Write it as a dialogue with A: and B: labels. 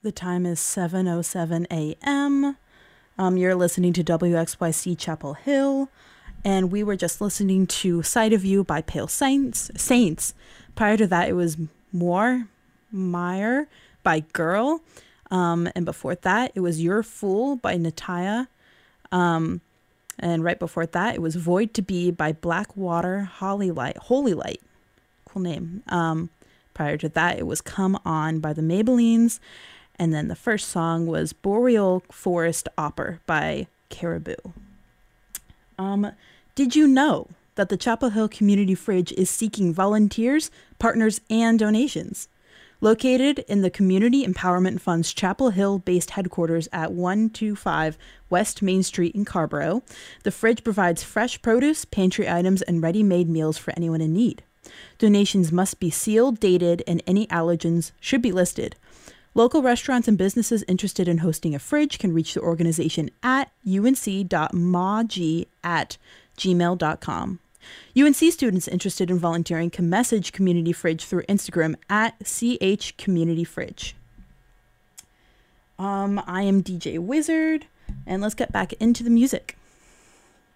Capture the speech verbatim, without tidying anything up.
A: The time is seven oh seven a.m. Um, you're listening to W X Y C Chapel Hill, and we were just listening to Sight of You by Pale Saints. Saints. Prior to that, it was More Meyer by Girl, um, and before that, it was You're Fool by Nataya, um, and right before that, it was Void to Be by Blackwater Holy Light. Holy Light, cool name. Um, prior to that, it was Come On by the Maybellines. And then the first song was Boreal Forest Opera by Caribou. Um, did you know that the Chapel Hill Community Fridge is seeking volunteers, partners, and donations? Located in the Community Empowerment Fund's Chapel Hill-based headquarters at one twenty-five West Main Street in Carborough, the fridge provides fresh produce, pantry items, and ready-made meals for anyone in need. Donations must be sealed, dated, and any allergens should be listed. Local restaurants and businesses interested in hosting a fridge can reach the organization at unc dot magi at gmail dot com. U N C students interested in volunteering can message Community Fridge through Instagram at chcommunityfridge. Um, I am D J Wizard, and let's get back into the music.